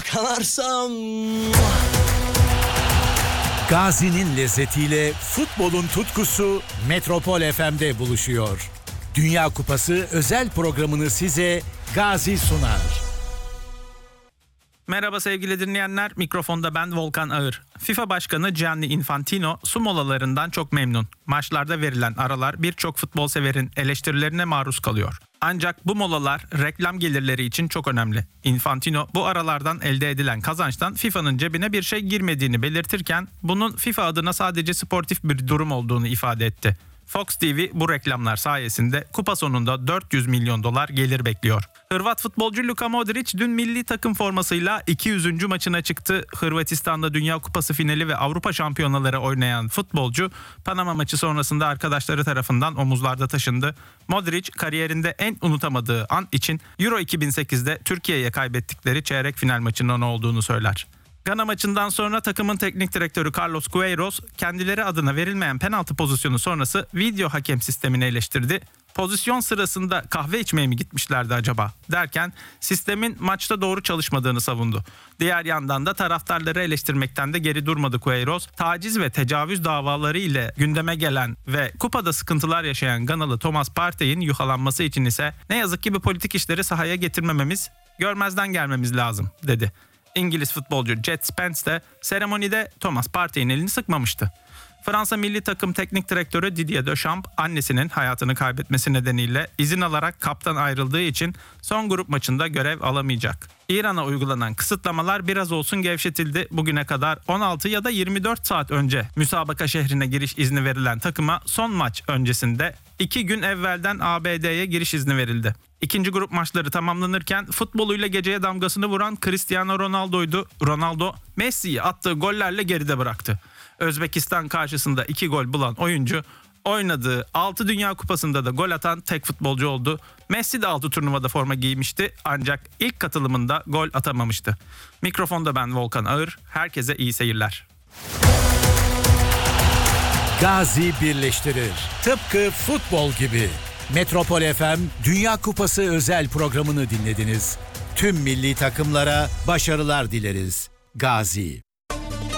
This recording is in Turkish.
Yakalarsam. Gazi'nin lezzetiyle futbolun tutkusu Metropol FM'de buluşuyor. Dünya Kupası özel programını size Gazi sunar. Merhaba sevgili dinleyenler, mikrofonda ben Volkan Ağır. FIFA Başkanı Gianni Infantino su molalarından çok memnun. Maçlarda verilen aralar birçok futbol severin eleştirilerine maruz kalıyor. Ancak bu molalar reklam gelirleri için çok önemli. Infantino bu aralardan elde edilen kazançtan FIFA'nın cebine bir şey girmediğini belirtirken bunun FIFA adına sadece sportif bir durum olduğunu ifade etti. Fox TV bu reklamlar sayesinde kupa sonunda 400 milyon dolar gelir bekliyor. Hırvat futbolcu Luka Modric dün milli takım formasıyla 200. maçına çıktı. Hırvatistan'da Dünya Kupası finali ve Avrupa Şampiyonaları oynayan futbolcu Panama maçı sonrasında arkadaşları tarafından omuzlarda taşındı. Modric kariyerinde en unutamadığı an için Euro 2008'de Türkiye'ye kaybettikleri çeyrek final maçının olduğunu söyler. Gana maçından sonra takımın teknik direktörü Carlos Queiroz kendileri adına verilmeyen penaltı pozisyonu sonrası video hakem sistemini eleştirdi. Pozisyon sırasında kahve içmeye mi gitmişlerdi acaba derken sistemin maçta doğru çalışmadığını savundu. Diğer yandan da taraftarları eleştirmekten de geri durmadı Queiroz. Taciz ve tecavüz davaları ile gündeme gelen ve kupada sıkıntılar yaşayan Ganalı Thomas Partey'in yuhalanması için ise ne yazık ki bu politik işleri sahaya getirmememiz, görmezden gelmemiz lazım dedi. İngiliz futbolcu Jet Spence de seremonide Thomas Partey'in elini sıkmamıştı. Fransa milli takım teknik direktörü Didier Deschamps annesinin hayatını kaybetmesi nedeniyle izin alarak kaptan ayrıldığı için son grup maçında görev alamayacak. İran'a uygulanan kısıtlamalar biraz olsun gevşetildi. Bugüne kadar 16 ya da 24 saat önce müsabaka şehrine giriş izni verilen takıma son maç öncesinde 2 gün evvelden ABD'ye giriş izni verildi. İkinci grup maçları tamamlanırken futboluyla geceye damgasını vuran Cristiano Ronaldo'ydu. Ronaldo Messi'yi attığı gollerle geride bıraktı. Özbekistan karşısında 2 gol bulan oyuncu oynadığı 6 Dünya Kupası'nda da gol atan tek futbolcu oldu. Messi de 6 turnuvada forma giymişti ancak ilk katılımında gol atamamıştı. Mikrofonda ben Volkan Ağır. Herkese iyi seyirler. Gazi birleştirir. Tıpkı futbol gibi. Metropol FM Dünya Kupası özel programını dinlediniz. Tüm milli takımlara başarılar dileriz. Gazi.